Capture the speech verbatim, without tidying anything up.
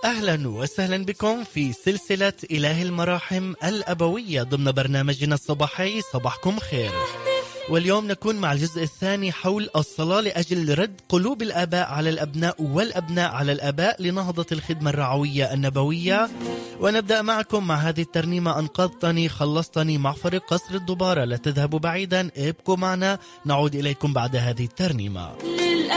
أهلا وسهلا بكم في سلسلة إله المراحم الأبوية ضمن برنامجنا الصباحي صباحكم خير. واليوم نكون مع الجزء الثاني حول الصلاة لأجل رد قلوب الآباء على الأبناء والأبناء على الآباء لنهضة الخدمة الرعوية النبوية. ونبدأ معكم مع هذه الترنيمة: أنقذتني خلصتني مع فريق قصر الدبارة. لا تذهبوا بعيدا، ابقوا معنا، نعود إليكم بعد هذه الترنيمة.